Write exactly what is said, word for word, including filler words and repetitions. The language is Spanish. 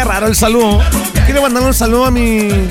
raro el saludo. Quiero mandar un saludo a mi